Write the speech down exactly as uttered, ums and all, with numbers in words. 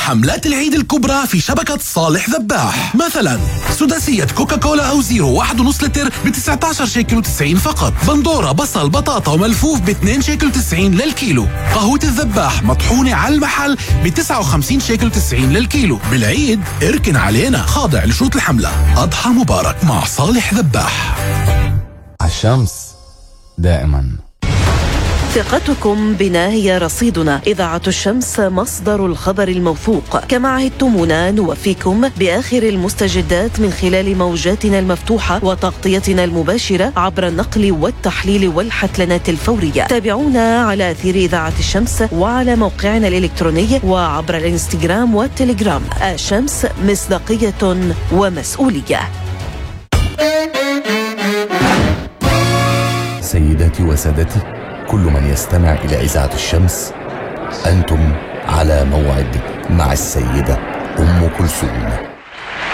حملات العيد الكبرى في شبكة صالح ذباح. مثلا سداسية كوكاكولا أو زيرو واحد ونص لتر ب تسعة عشر شيكل وتسعين فقط. بندورة بصل بطاطا وملفوف ب اثنين شيكل وتسعين للكيلو. قهوة الذباح مطحونة على المحل ب تسعة وخمسين شيكل وتسعين للكيلو. بالعيد اركن علينا، خاضع لشروط الحملة. أضحى مبارك مع صالح ذباح. الشمس دائما. ثقتكم بنا هي رصيدنا. إذاعة الشمس مصدر الخبر الموثوق. كما عهدتمونا نوفيكم بآخر المستجدات من خلال موجاتنا المفتوحة وتغطيتنا المباشرة عبر النقل والتحليل والحتلنات الفورية. تابعونا على أثير إذاعة الشمس وعلى موقعنا الإلكتروني وعبر الإنستغرام والتليجرام. الشمس مصداقية ومسؤولية. سيداتي وسادتي، كل من يستمع إلى إذاعة الشمس، أنتم على موعد مع السيدة أم كلثوم.